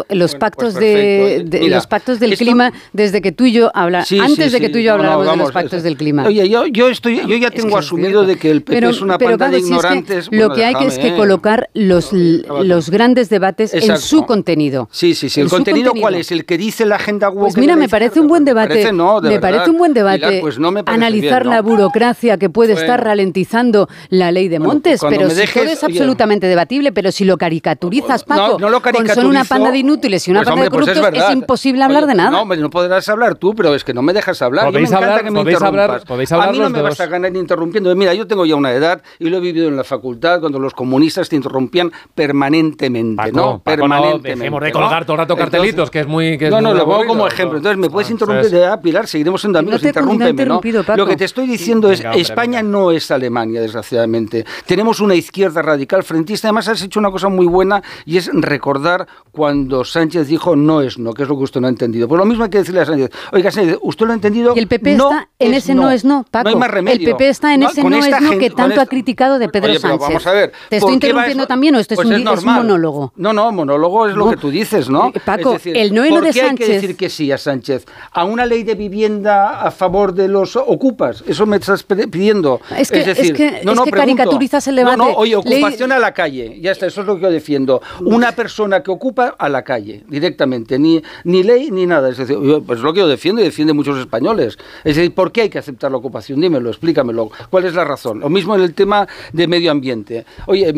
los pactos los pactos del clima, desde que tú y yo antes de que tú y yo habláramos de los pactos del clima. Oye, yo ya tengo asumido de que el PP es una panda de ignorantes. Lo que hay es que colocar los grandes debates en su contenido. Sí. ¿El contenido cuál es? ¿El que dice la agenda woke? Pues mira, me parece un buen debate. Me parece un buen debate. Pilar, pues no me analizar bien, ¿no? La burocracia que puede estar ralentizando la ley de Montes, pues pero si todo es absolutamente debatible, pero si lo caricaturizas, Paco, no lo son una panda de inútiles y una panda de corruptos, es imposible hablar de nada. No podrás hablar tú, pero es que no me dejas hablar. ¿Podéis hablar? A mí no me vas a ganar interrumpiendo. Mira, yo tengo ya una edad y lo he vivido en la facultad cuando los comunistas te interrumpían permanentemente, Paco, permanentemente. Dejemos de colgar todo el rato cartelitos, que es muy... lo pongo como ejemplo. Entonces, me puedes interrumpir. Pilar, seguiremos siendo amigos, interrúmpeme, ¿no? Paco. Lo que te estoy diciendo es, España no es Alemania, desgraciadamente. Tenemos una izquierda radical frentista. Además, has hecho una cosa muy buena y es recordar cuando Sánchez dijo no es no, que es lo que usted no ha entendido. Pues lo mismo hay que decirle a Sánchez. Oiga, Sánchez, usted lo ha entendido. Y el PP está en ese no es no, Paco. No hay más remedio. El PP está en ese no es no que tanto ha criticado de Pedro Sánchez. Vamos a ver. ¿Te estoy interrumpiendo también o esto es un monólogo? No, monólogo es lo que tú dices, ¿no? Paco, es decir, el no de Sánchez... ¿por qué hay que decir que sí a Sánchez? ¿A una ley de vivienda a favor de los ocupas? Eso me estás pidiendo. Es que caricaturizas el debate. Oye, ocupación a la calle. Ya está, eso es lo que yo defiendo. Una persona que ocupa a la calle, directamente. Ni ley ni nada. Es decir, pues es lo que yo defiendo y defiende muchos españoles. Es decir, ¿por qué hay que aceptar la ocupación? Dímelo, explícamelo. ¿Cuál es la razón? Lo mismo en el tema de medio ambiente. Oye,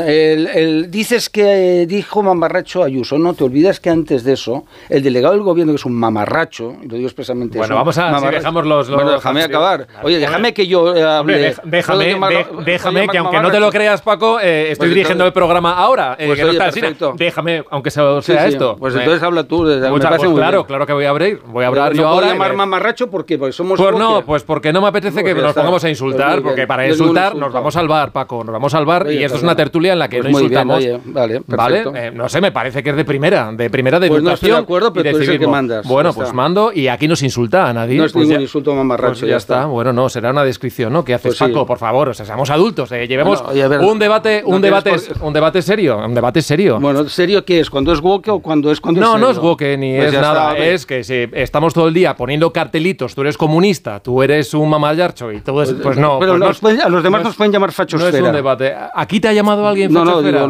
dices que dijo mamarracho Ayuso. No, te olvidas que antes de eso, el delegado del gobierno, que es un mamarracho, y lo digo expresamente bueno, vamos a... Si dejamos los... Bueno, déjame acabar. Oye, déjame que yo hable... Déjame que aunque no te lo creas, Paco, estoy dirigiendo el programa ahora. Déjame, aunque sea esto. Pues entonces habla tú. Claro que voy a hablar. Voy a hablar yo ahora. ¿No puedo llamar mamarracho? ¿Por qué? Porque somos... Pues no, pues porque no me apetece que nos pongamos a insultar, porque para insultar nos vamos al bar, Paco, nos vamos al bar, y esto es una tertulia en la que no insultamos. Vale, perfecto. No sé, me parece que es de primera de educación. Pues no estoy de acuerdo, pero tú eres el que mandas. Bueno, pues mando y aquí no se insulta a nadie. No es ningún insulto mamarracho. Pues ya está. Bueno, no, será una descripción, ¿no? ¿Qué haces, Paco? Por favor, o sea, seamos adultos, llevemos un debate serio. Bueno, ¿serio qué es? ¿Cuando es woke o cuando es serio? No es woke ni es nada. Es que si estamos todo el día poniendo cartelitos, tú eres comunista, tú eres un mamallarcho y todo eso, pues no. Pero a los demás nos pueden llamar fachosfera. No es un debate. ¿Aquí te ha llamado alguien fachosfera?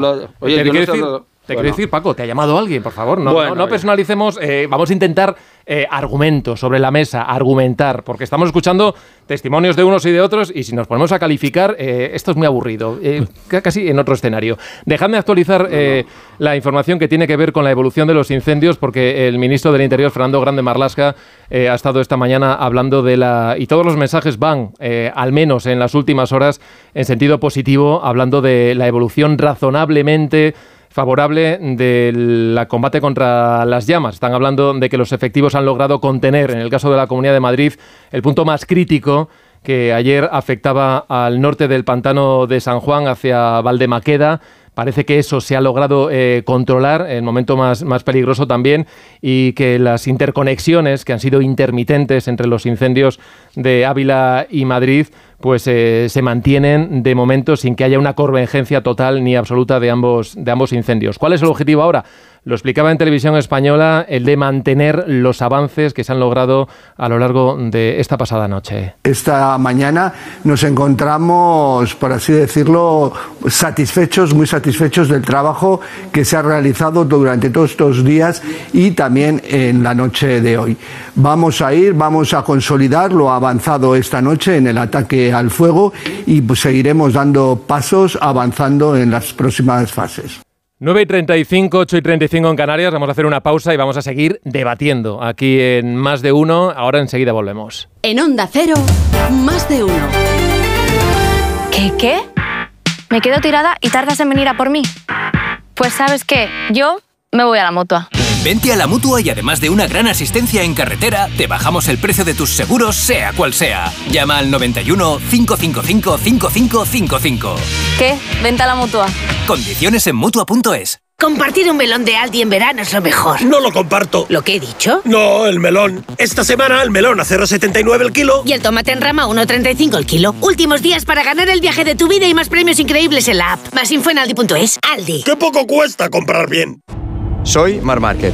No, Te quiero decir, Paco, te ha llamado alguien, por favor. No personalicemos. Vamos a intentar argumentos sobre la mesa, argumentar, porque estamos escuchando testimonios de unos y de otros, y si nos ponemos a calificar, esto es muy aburrido, casi en otro escenario. Dejadme actualizar la información que tiene que ver con la evolución de los incendios, porque el ministro del Interior, Fernando Grande Marlaska, ha estado esta mañana hablando y todos los mensajes van, al menos en las últimas horas, en sentido positivo, hablando de la evolución razonablemente favorable del combate contra las llamas. Están hablando de que los efectivos han logrado contener, en el caso de la Comunidad de Madrid, el punto más crítico que ayer afectaba al norte del pantano de San Juan hacia Valdemaqueda. Parece que eso se ha logrado controlar, el momento más peligroso también, y que las interconexiones que han sido intermitentes entre los incendios de Ávila y Madrid pues se mantienen de momento sin que haya una convergencia total ni absoluta de ambos incendios. ¿Cuál es el objetivo ahora? Lo explicaba en Televisión Española, el de mantener los avances que se han logrado a lo largo de esta pasada noche. Esta mañana nos encontramos, por así decirlo, muy satisfechos del trabajo que se ha realizado durante todos estos días y también en la noche de hoy. Vamos a consolidar lo avanzado esta noche en el ataque al fuego y pues seguiremos dando pasos avanzando en las próximas fases. 9:35, 8:35 en Canarias. Vamos a hacer una pausa y vamos a seguir debatiendo aquí en Más de Uno. Ahora enseguida volvemos. En Onda Cero, Más de Uno. ¿Qué? ¿Me quedo tirada y tardas en venir a por mí? Pues ¿sabes qué? Yo me voy a la Mutua. Vente a la Mutua y además de una gran asistencia en carretera, te bajamos el precio de tus seguros, sea cual sea. Llama al 91 555 5555. ¿Qué? Vente a la Mutua. Condiciones en Mutua.es. Compartir un melón de Aldi en verano es lo mejor. No lo comparto. ¿Lo que he dicho? No, el melón. Esta semana el melón a 0,79 el kilo. Y el tomate en rama a 1,35 el kilo. Últimos días para ganar el viaje de tu vida y más premios increíbles en la app. Más info en Aldi.es. Aldi. ¡Qué poco cuesta comprar bien! Soy Marc Márquez